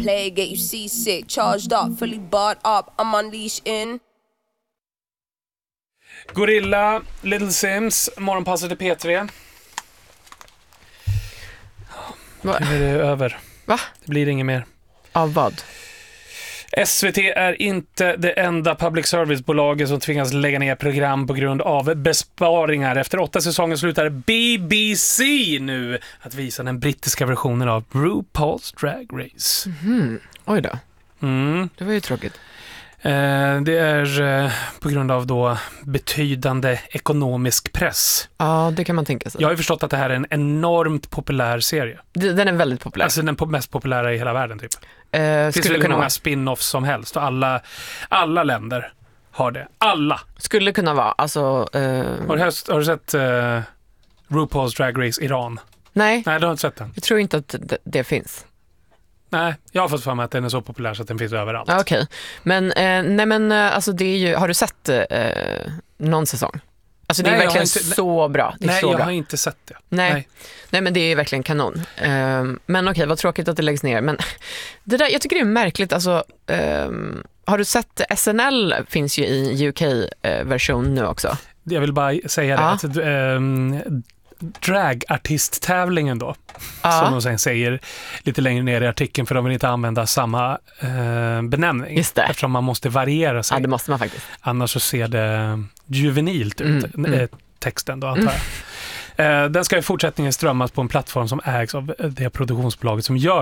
play, get you seasick. Charged up, fully barred up, I'm on leash in. Gorilla, Little Sims, morgonpasset i P3. Va? Nu är det över. Va? Det blir inget mer. Av vad? SVT är inte det enda public service-bolaget som tvingas lägga ner program på grund av besparingar. Efter 8 säsonger slutar BBC nu att visa den brittiska versionen av RuPaul's Drag Race. Oj då. Det var ju tråkigt. Det är på grund av då betydande ekonomisk press. Ja, det kan man tänka sig. Jag har ju förstått att det här är en enormt populär serie. Den är väldigt populär. Alltså den mest populära i hela världen typ. Det finns hur många spin-offs som helst och alla länder har det. Alla. Skulle kunna vara, alltså... Har du sett RuPaul's Drag Race Iran? Nej, Du har inte sett den? jag tror inte att det finns. Nej, jag har fått för mig att den är så populär så att den finns överallt. Ja, okej. Men alltså det är ju... Har du sett någon säsong? Alltså det är verkligen så bra. Det är så jag bra. har inte sett det. Nej, men det är verkligen kanon. Men okej, vad tråkigt att det läggs ner. Men det där, jag tycker det är märkligt. Alltså, har du sett SNL finns ju i UK-version nu också. Jag vill bara säga det. Att, dragartisttävlingen då, som de sen säger lite längre ner i artikeln, för de vill inte använda samma benämning. Just det. Eftersom man måste variera sig. Ja, det måste man faktiskt. Annars så ser det juvenilt ut, texten då antar jag. Den ska i fortsättningen strömmas på en plattform som ägs av det produktionsbolaget som gör